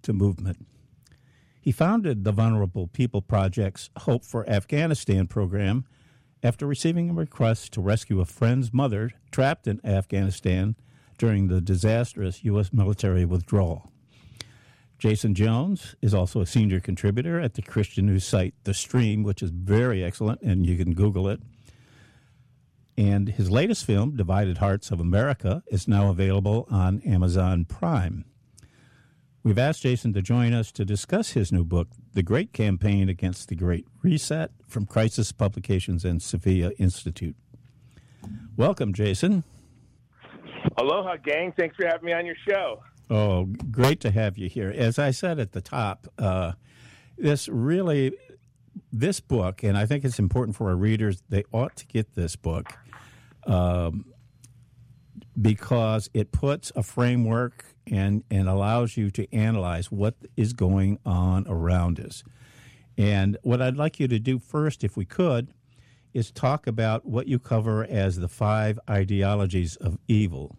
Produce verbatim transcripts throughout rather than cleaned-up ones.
to movement. He founded the Vulnerable People Project's Hope for Afghanistan program after receiving a request to rescue a friend's mother trapped in Afghanistan during the disastrous U S military withdrawal. Jason Jones is also a senior contributor at the Christian news site The Stream, which is very excellent, and you can Google it. And his latest film, Divided Hearts of America, is now available on Amazon Prime. We've asked Jason to join us to discuss his new book, The Great Campaign Against the Great Reset, from Crisis Publications and Sophia Institute. Welcome, Jason. Aloha, gang. Thanks for having me on your show. Oh, great to have you here. As I said at the top, uh, this really, this book, and I think it's important for our readers, they ought to get this book um, because it puts a framework and, and allows you to analyze what is going on around us. And what I'd like you to do first, if we could, is talk about what you cover as the five ideologies of evil.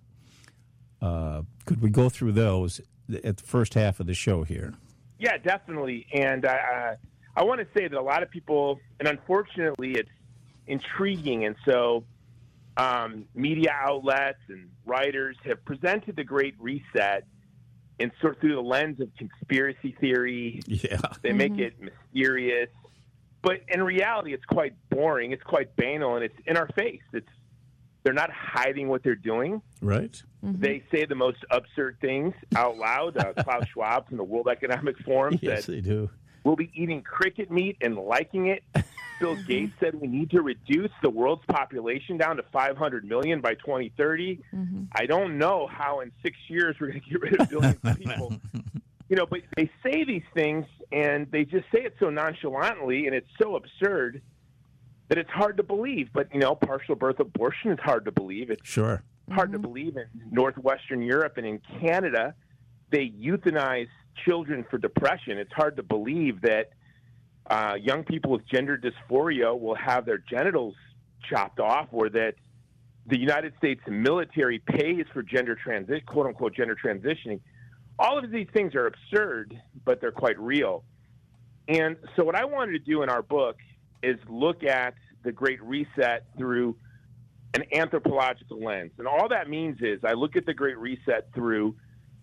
Uh, could we go through those at the first half of the show here? Yeah, definitely. And I, I, I want to say that a lot of people, and unfortunately it's intriguing, and so um, media outlets and writers have presented the Great Reset in sort of through the lens of conspiracy theory. Yeah. They make mm-hmm. it mysterious. But in reality, it's quite boring. It's quite banal, and it's in our face. It's They're not hiding what they're doing. Right. Mm-hmm. They say the most absurd things out loud. Uh, Klaus Schwab from the World Economic Forum yes, said, they do. We'll be eating cricket meat and liking it. Bill Gates said we need to reduce the world's population down to five hundred million by twenty thirty. Mm-hmm. I don't know how in six years we're going to get rid of billions of people. You know, but they say these things, and they just say it so nonchalantly, and it's so absurd that it's hard to believe. But, you know, partial birth abortion is hard to believe. It's sure. hard Mm-hmm. to believe in Northwestern Europe and in Canada, they euthanize children for depression. It's hard to believe that uh, young people with gender dysphoria will have their genitals chopped off, or that the United States military pays for gender transition, quote unquote, gender transitioning. All of these things are absurd, but they're quite real. And so what I wanted to do in our book is look at the Great Reset through an anthropological lens. And all that means is I look at the Great Reset through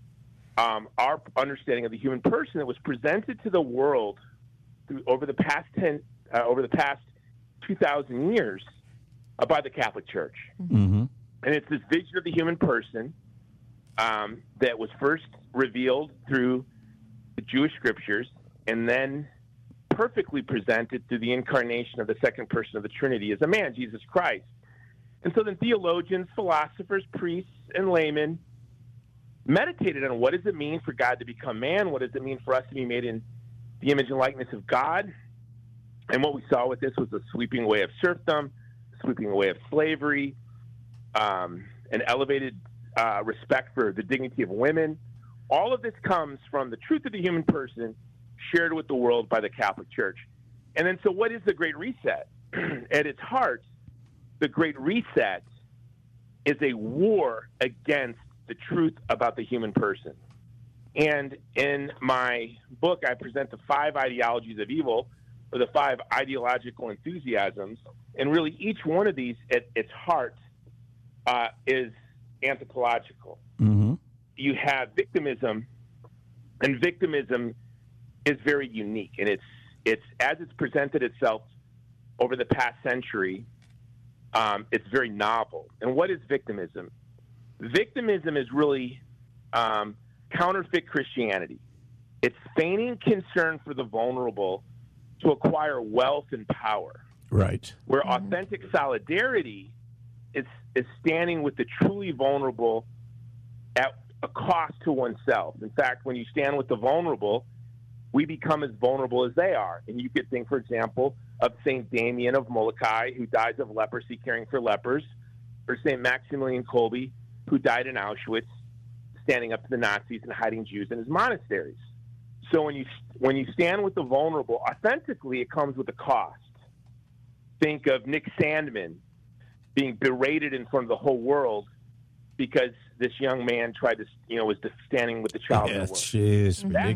um, our understanding of the human person that was presented to the world through, over the past ten, uh, over the past two thousand years uh, by the Catholic Church. Mm-hmm. And it's this vision of the human person um, that was first revealed through the Jewish scriptures, and then perfectly presented through the incarnation of the second person of the Trinity as a man, Jesus Christ. And so then theologians, philosophers, priests, and laymen meditated on what does it mean for God to become man? What does it mean for us to be made in the image and likeness of God? And what we saw with this was a sweeping away of serfdom, sweeping away of slavery, um, an elevated uh, respect for the dignity of women. All of this comes from the truth of the human person shared with the world by the Catholic Church. And then, so what is the Great Reset? At its heart, the Great Reset is a war against the truth about the human person. And in my book, I present the five ideologies of evil, or the five ideological enthusiasms. And really, each one of these at its heart uh, is anthropological. Mm-hmm. You have victimism, and victimism is very unique, and it's it's as it's presented itself over the past century. Um, it's very novel. And what is victimism? Victimism is really um, counterfeit Christianity. It's feigning concern for the vulnerable to acquire wealth and power. Right. Where authentic solidarity is is standing with the truly vulnerable at a cost to oneself. In fact, when you stand with the vulnerable, we become as vulnerable as they are. And you could think, for example, of Saint Damien of Molokai, who dies of leprosy caring for lepers, or Saint Maximilian Kolbe, who died in Auschwitz standing up to the Nazis and hiding Jews in his monasteries. So when you when you stand with the vulnerable, authentically, it comes with a cost. Think of Nick Sandmann being berated in front of the whole world because this young man tried to, you know, was standing with the child. Yeah, in the world. jeez, That